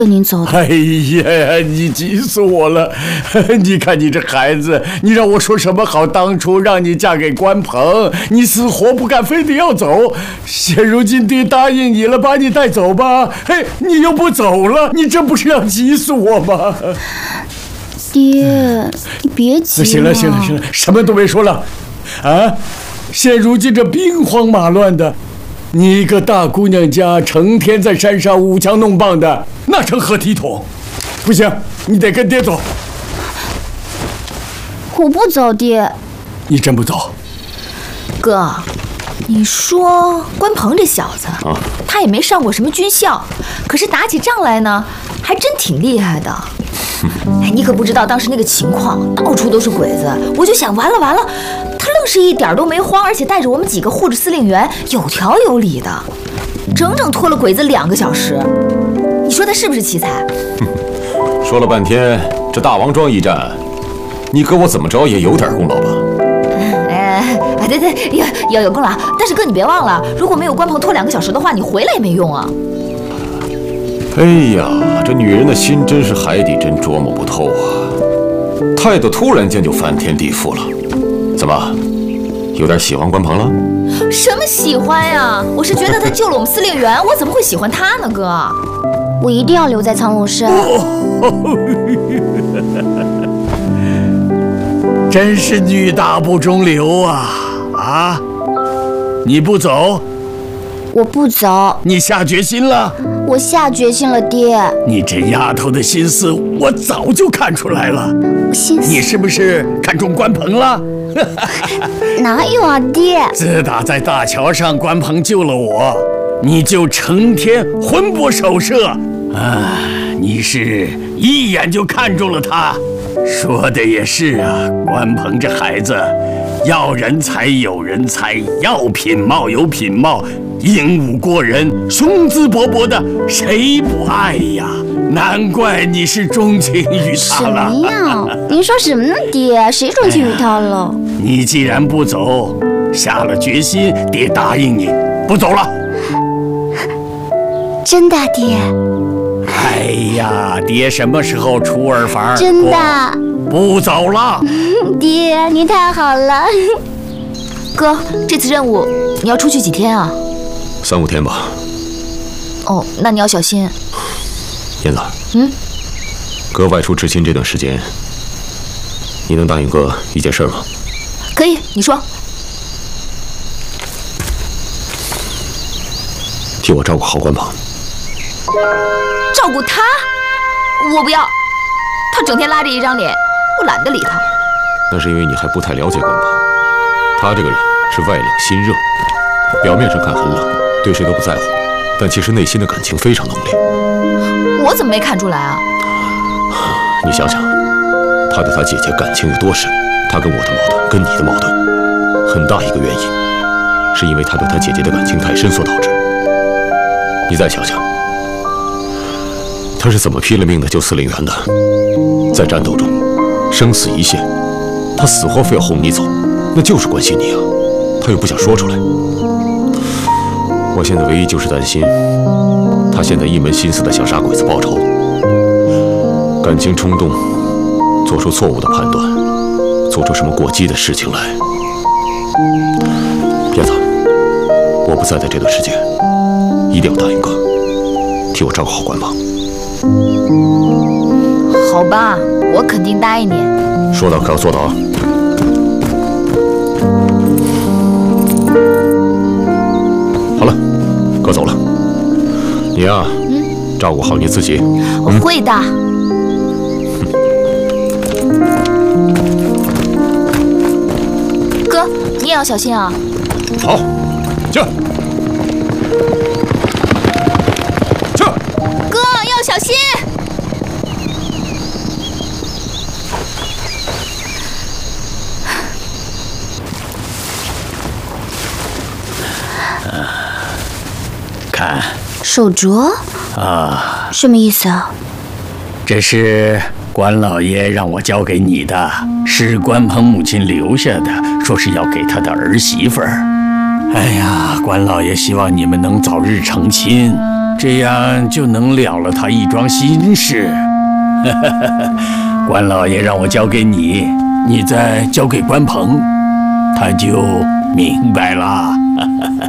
您走的。 哎呀，你急死我了！你看你这孩子，你让我说什么好？当初让你嫁给关鹏，你死活不干，非得要走。现如今爹答应你了，把你带走吧。嘿，你又不走了，你这不是要急死我吗？ 爹，你别急了。 行了，什么都别说了。啊，现如今这兵荒马乱的。你一个大姑娘家，成天在山上舞枪弄棒的，那成何体统？不行，你得跟爹走。 我不走，爹。 你真不走？ 哥，你说关鹏这小子，他也没上过什么军校，可是打起仗来呢，还真挺厉害的。哎，你可不知道当时那个情况，到处都是鬼子，我就想完了，他愣是一点都没慌，而且带着我们几个护着司令员，有条有理的，整整拖了鬼子2个小时。你说他是不是奇才？ 说了半天，这大王庄一战，你哥我怎么着也有点功劳吧？ 对，有功劳。但是哥你别忘了，如果没有关鹏拖2个小时的话，你回来也没用啊。 哎呀，这女人的心真是海底针，琢磨不透啊！态度突然间就翻天地覆了，怎么，有点喜欢关鹏了？ 什么喜欢呀？我是觉得他救了我们司令员，我怎么会喜欢他呢，哥？ 我一定要留在苍龙社。 真是女大不中留啊！啊，你不走？ 我不走。 你下决心了？ 我下决心了，爹。 你这丫头的心思，我早就看出来了。 心思？ 你是不是看中关鹏了？ 哪有啊，爹！ 自打在大桥上关鹏救了我，你就成天魂不守舍啊！你是一眼就看中了他。说的也是啊，关鹏这孩子，要人才有人才，要品貌有品貌，英武过人，雄姿勃勃的，谁不爱呀？难怪你是钟情于他了。 什么呀？您说什么呢，爹？谁钟情于他了？ 你既然不走，下了决心，爹答应你不走了。 真的，爹？ 哎呀，爹什么时候出尔反尔？ 真的。 不走了。 爹，您太好了。 哥，这次任务你要出去几天啊 ？3、5天吧。 哦，那你要小心。 燕子，哥外出执勤这段时间，你能答应哥一件事吗？ 可以，你说。 替我照顾好关鹏。 照顾他？我不要，他整天拉着一张脸，我懒得理他。 那是因为你还不太了解关鹏，他这个人是外冷心热，表面上看很冷，对谁都不在乎，但其实内心的感情非常浓烈。 我怎么没看出来啊？ 你想想，他对他姐姐感情有多深，他跟我的矛盾，跟你的矛盾，很大一个原因是因为他对他姐姐的感情太深所导致。你再想想，他是怎么拼了命的救司令员的，在战斗中生死一线，他死活非要轰你走，那就是关心你啊，他又不想说出来。我现在唯一就是担心他现在一门心思的想杀鬼子报仇，感情冲动，做出错误的判断，做出什么过激的事情来。燕子，我不在的这段时间，一定要答应哥，替我照顾好关鹏。 好吧，我肯定答应你。 说到可要做到啊。好了，哥走了，你呀，照顾好你自己。 我会的。哥，你也要小心啊。 好，进。 哥，要小心。 看， 手镯啊， 什么意思啊？ 这是关老爷让我交给你的，是关鹏母亲留下的，说是要给他的儿媳妇儿。哎呀，关老爷希望你们能早日成亲， 这样就能了了他一桩心事。关老爷让我交给你，你再交给关鹏，他就明白了。